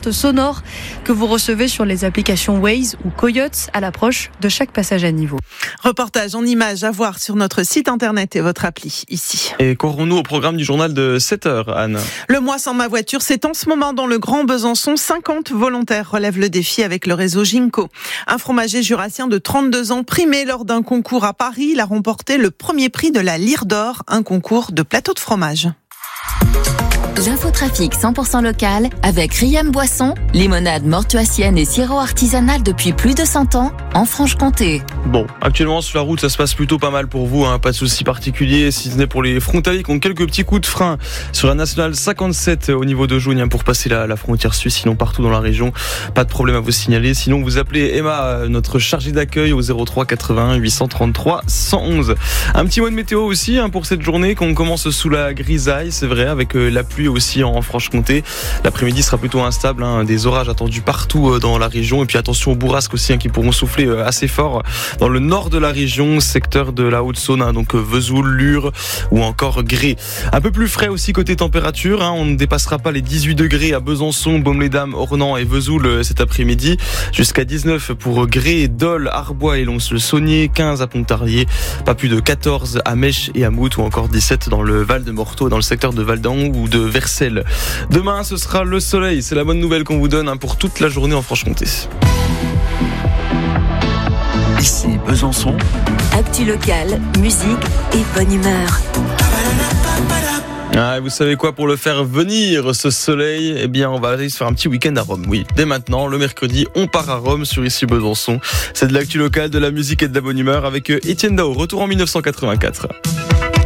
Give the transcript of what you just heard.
alertes sonores que vous recevez sur les applications Waze ou Coyote à l'approche de chaque passage à niveau. Reportage en images à voir sur notre site internet et votre appli ici. Et qu'aurons-nous au programme du journal de 7h, Anne ? Le mois sans ma voiture, c'est en ce moment dans le Grand Besançon. 50 volontaires relèvent le défi avec le réseau Ginko. Un fromager jurassien de 32 ans, primé lors d'un concours à Paris, il a remporté le premier prix de la Lyre d'Or, un concours de plateau de fromage. L'infotrafic 100% local avec Riem Boisson, limonade mortuacienne et sirop artisanal depuis plus de 100 ans en Franche-Comté. Bon, actuellement sur la route ça se passe plutôt pas mal pour vous, pas de soucis particuliers, si ce n'est pour les frontaliers qui ont quelques petits coups de frein sur la nationale 57 au niveau de Jougne pour passer la frontière suisse, sinon partout dans la région, pas de problème à vous signaler. Sinon vous appelez Emma, notre chargée d'accueil, au 03 81 833 111. Un petit mot de météo aussi pour cette journée, qu'on commence sous la grisaille, c'est vrai, avec la pluie aussi en Franche-Comté. L'après-midi sera plutôt instable, des orages attendus partout dans la région, et puis attention aux bourrasques aussi qui pourront souffler assez fort dans le nord de la région, secteur de la Haute-Saône, donc Vesoul, Lure ou encore Gré. Un peu plus frais aussi côté température, on ne dépassera pas les 18 degrés à Besançon, Baume-les-Dames, Ornans et Vesoul cet après-midi, jusqu'à 19 pour Gré, Dole, Arbois et Lons-le-Saunier, 15 à Pontarlier, pas plus de 14 à Mèche et à Mout, ou encore 17 dans le Val de Morteau, dans le secteur de Valdan ou de Vercelles. Demain ce sera le soleil, c'est la bonne nouvelle qu'on vous donne pour toute la journée en Franche-Comté. Ici Besançon. Actu local, musique et bonne humeur. Vous savez quoi, pour le faire venir ce soleil, on va aller se faire un petit week-end à Rome. Oui, dès maintenant, le mercredi, on part à Rome sur Ici Besançon. C'est de l'actu locale, de la musique et de la bonne humeur avec Étienne Dao, retour en 1984.